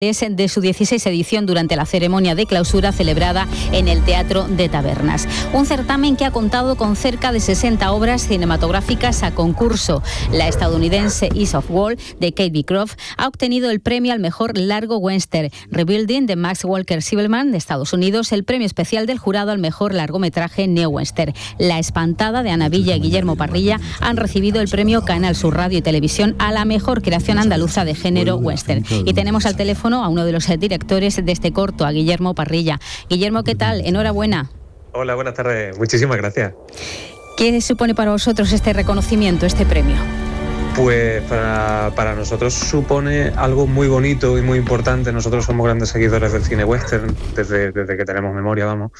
de su 16 edición durante la ceremonia de clausura celebrada en el Teatro de Tabernas. Un certamen que ha contado con cerca de 60 obras cinematográficas a concurso. La estadounidense Eyes of War de Kate Beecroft ha obtenido el premio al mejor largo western. Rebuilding de Max Walker Sibelman de Estados Unidos, el premio especial del jurado al mejor largometraje neo-western. La Espantada de Ana Villa y Guillermo Parrilla han recibido el premio Canal Sur Radio y Televisión a la mejor creación andaluza de género western. Y tenemos al teléfono a uno de los directores de este corto, a Guillermo Parrilla. Guillermo, ¿qué tal? Enhorabuena. Hola, buenas tardes. Muchísimas gracias. ¿Qué supone para vosotros este reconocimiento, este premio? Pues para nosotros supone algo muy bonito y muy importante. Nosotros somos grandes seguidores del cine western desde que tenemos memoria, vamos.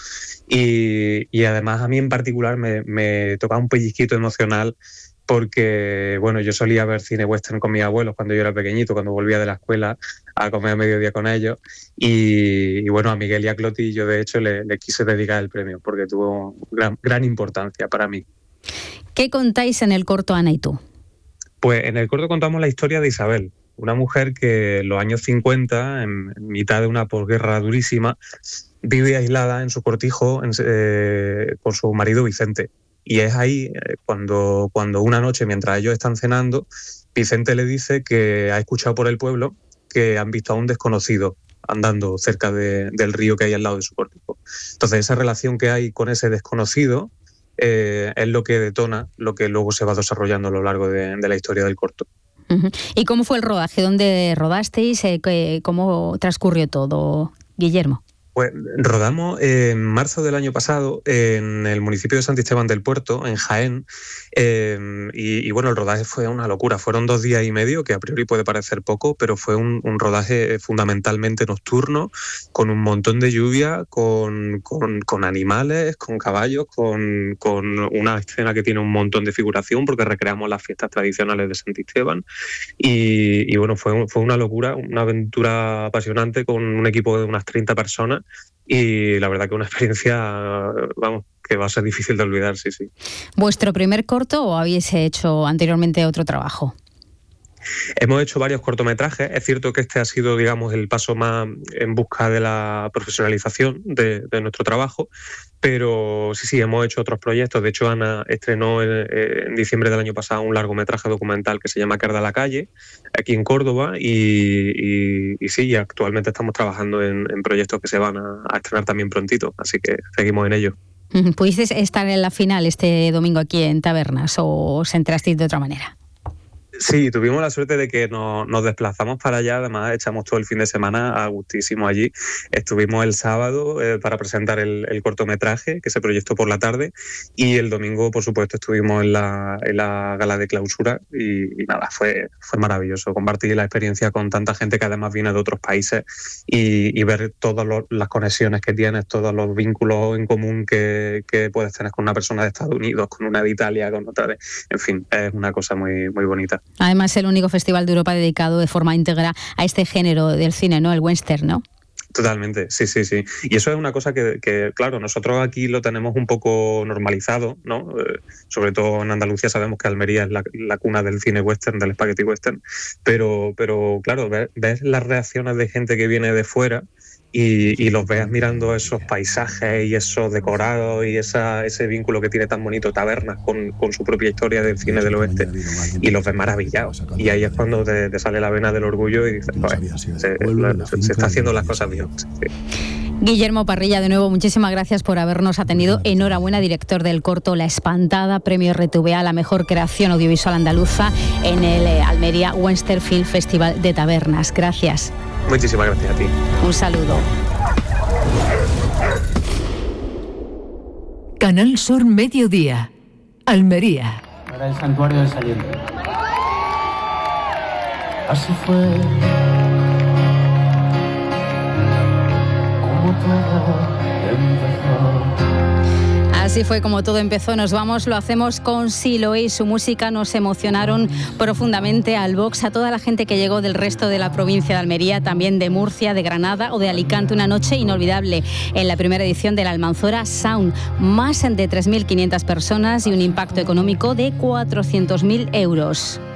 Y además a mí en particular me toca un pellizquito emocional porque, bueno, yo solía ver cine western con mis abuelos cuando yo era pequeñito, cuando volvía de la escuela a comer a mediodía con ellos. Y bueno, a Miguel y a Cloti yo de hecho le quise dedicar el premio porque tuvo gran importancia para mí. ¿Qué contáis en el corto, Ana y tú? Pues en el corto contamos la historia de Isabel, una mujer que en los años 50, en mitad de una posguerra durísima, vive aislada en su cortijo con su marido Vicente. Y es ahí cuando una noche, mientras ellos están cenando, Vicente le dice que ha escuchado por el pueblo que han visto a un desconocido andando cerca del río que hay al lado de su cortijo. Entonces esa relación que hay con ese desconocido es lo que detona lo que luego se va desarrollando a lo largo de la historia del corto. ¿Y cómo fue el rodaje? ¿Dónde rodasteis? ¿Cómo transcurrió todo, Guillermo? Pues rodamos en marzo del año pasado en el municipio de Santisteban del Puerto, en Jaén, y bueno, el rodaje fue una locura. Fueron 2 días y medio, que a priori puede parecer poco, pero fue un rodaje fundamentalmente nocturno, con un montón de lluvia, con animales, con caballos, con una escena que tiene un montón de figuración, porque recreamos las fiestas tradicionales de Santisteban, y bueno, fue una locura, una aventura apasionante con un equipo de unas 30 personas. Y la verdad que una experiencia, vamos, que va a ser difícil de olvidar, sí. ¿Vuestro primer corto o habéis hecho anteriormente otro trabajo? Hemos hecho varios cortometrajes. Es cierto que este ha sido, digamos, el paso más en busca de la profesionalización de nuestro trabajo, pero sí, hemos hecho otros proyectos. De hecho, Ana estrenó en diciembre del año pasado un largometraje documental que se llama Querda la calle, aquí en Córdoba, y sí, actualmente estamos trabajando en proyectos que se van a estrenar también prontito, así que seguimos en ello. ¿Pudisteis estar en la final este domingo aquí en Tabernas o os enterasteis de otra manera? Sí, tuvimos la suerte de que nos desplazamos para allá, además echamos todo el fin de semana a gustísimo allí. Estuvimos el sábado para presentar el cortometraje que se proyectó por la tarde, y el domingo, por supuesto, estuvimos en la gala de clausura y nada, fue maravilloso compartir la experiencia con tanta gente que además viene de otros países y ver todas las conexiones que tienes, todos los vínculos en común que puedes tener con una persona de Estados Unidos, con una de Italia, con otra de... En fin, es una cosa muy, muy bonita. Además, el único festival de Europa dedicado de forma íntegra a este género del cine, ¿no? El western, ¿no? Totalmente, sí. Y eso es una cosa que, claro, nosotros aquí lo tenemos un poco normalizado, ¿no? Sobre todo en Andalucía sabemos que Almería es la cuna del cine western, del spaghetti western, pero claro, ves las reacciones de gente que viene de fuera y los ves mirando esos paisajes y esos decorados y ese vínculo que tiene tan bonito Tabernas con su propia historia del cine del oeste, y los ves maravillados. Y ahí es cuando te sale la vena del orgullo y dices, se está haciendo las cosas bien. Sí. Guillermo Parrilla, de nuevo, muchísimas gracias por habernos atendido. Enhorabuena, director del corto La Espantada, premio RTVE a la mejor creación audiovisual andaluza en el Almería Western Film Festival de Tabernas. Gracias. Muchísimas gracias a ti. Un saludo. Canal Sur Mediodía, Almería. Para el santuario del Saliente. Así fue como todo empezó. Así fue como todo empezó. Nos vamos, lo hacemos con Siloé y su música. Nos emocionaron profundamente al Vox, a toda la gente que llegó del resto de la provincia de Almería, también de Murcia, de Granada o de Alicante. Una noche inolvidable en la primera edición de la Almanzora Sound. Más de 3.500 personas y un impacto económico de 400.000 euros.